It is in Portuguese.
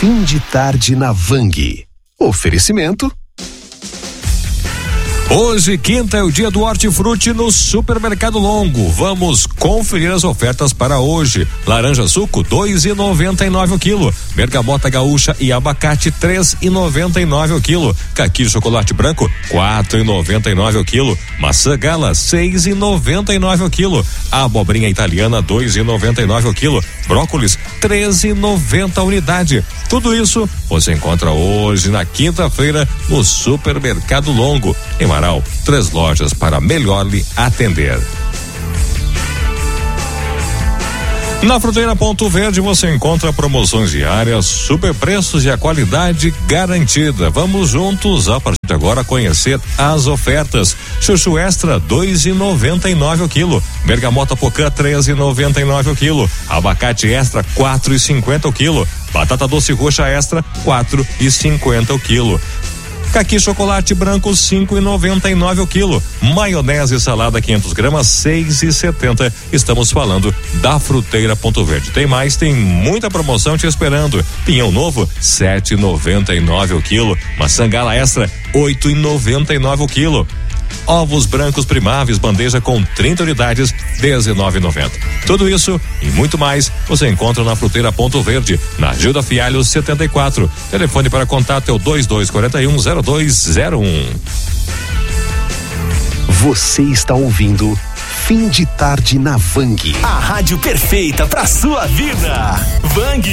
Fim de tarde na Vang. Oferecimento. Hoje, quinta, é o dia do hortifruti no Supermercado Longo. Vamos conferir as ofertas para hoje. Laranja suco, 2,99 o quilo. Bergamota gaúcha e abacate, 3,99 o quilo. Caqui chocolate branco, 4,99 o quilo. Maçã gala, 6,99 o quilo. Abobrinha italiana, 2,99 o quilo. Brócolis, 13,90 a unidade. Tudo isso você encontra hoje, na quinta-feira, no Supermercado Longo. Em Marau, 3 lojas para melhor lhe atender. Na Fruteira Ponto Verde você encontra promoções diárias, super preços e a qualidade garantida. Vamos juntos a partir de agora conhecer as ofertas. Chuchu Extra, 2,99 o quilo. Bergamota Pocã, 13,99 o quilo. Abacate Extra, 4,50 o quilo. Batata doce roxa Extra, 4,50 o quilo. Caqui chocolate branco, 5,99 o quilo. Maionese salada 500 gramas, 6,70. Estamos falando da Fruteira Ponto Verde. Tem mais, tem muita promoção te esperando. Pinhão novo, 7,99 o quilo. Maçã gala extra, 8,99 o quilo. Ovos brancos primáveis, bandeja com 30 unidades, 19,90. Tudo isso e muito mais você encontra na Fruteira Ponto Verde, na Gilda Fialho 74. Telefone para contato é o 2241-0201. Você está ouvindo Fim de Tarde na Vang. A rádio perfeita pra sua vida. Vang.